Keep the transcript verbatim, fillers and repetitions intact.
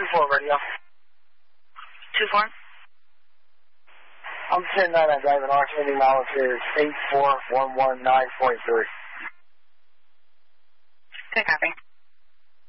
four radio. two four? I'm ten nine, I'm driving arch, ending mileage is eight four one one nine point three. Good copy.